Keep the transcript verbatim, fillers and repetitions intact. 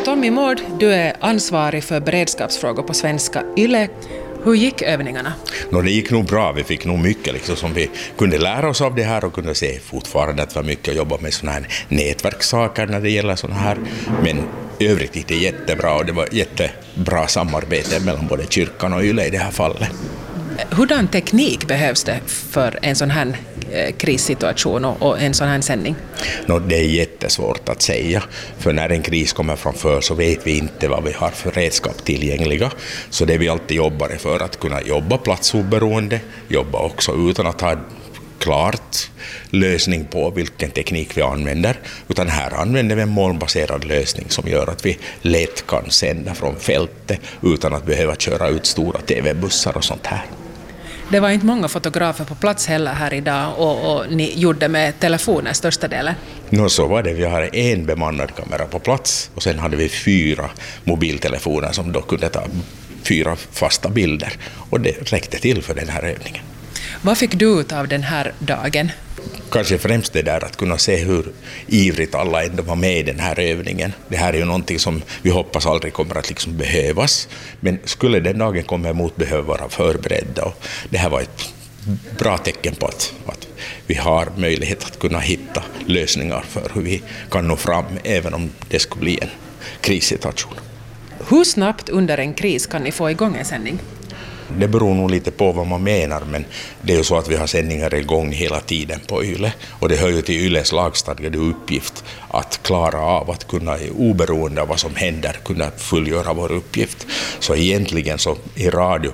Tommy Mård, du är ansvarig för beredskapsfrågor på Svenska Yle. Hur gick övningarna? No, det gick nog bra. Vi fick nog mycket liksom, som vi kunde lära oss av det här och kunde se fortfarande att det var mycket att jobba med sådana här nätverkssaker när det gäller sådana här. Men övrigt gick det jättebra och det var jättebra samarbete mellan både kyrkan och Yle i det här fallet. Hurdan teknik behövs det för en sån här krissituation och en sån här sändning? No, det är jättesvårt att säga, för när en kris kommer framför så vet vi inte vad vi har för redskap tillgängliga. Så det vi alltid jobbar är för att kunna jobba platsoberoende, jobba också utan att ha klart lösning på vilken teknik vi använder, utan här använder vi en molnbaserad lösning som gör att vi lätt kan sända från fältet utan att behöva köra ut stora tv-bussar och sånt här. Det var inte många fotografer på plats heller här idag och, och ni gjorde med telefoner största delen. No, så var det. Vi hade en bemannad kamera på plats och sen hade vi fyra mobiltelefoner som då kunde ta fyra fasta bilder och det räckte till för den här övningen. Vad fick du ut av den här dagen? Kanske främst det där att kunna se hur ivrigt alla ändå var med i den här övningen. Det här är ju någonting som vi hoppas aldrig kommer att liksom behövas. Men skulle den dagen komma emot behöver vara förberedda. Och det här var ett bra tecken på att, att vi har möjlighet att kunna hitta lösningar för hur vi kan nå fram även om det skulle bli en krissituation. Hur snabbt under en kris kan ni få igång en sändning? Det beror nog lite på vad man menar, men det är ju så att vi har sändningar igång hela tiden på Yle och det hör ju till Yles lagstadgade uppgift att klara av att kunna oberoende av vad som händer kunna fullgöra vår uppgift. Så egentligen så i radio